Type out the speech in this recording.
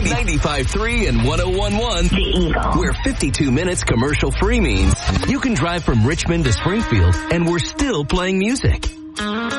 95.3 and 101.1. The Eagle. Where 52 minutes commercial free means you can drive from Richmond to Springfield and we're still playing music.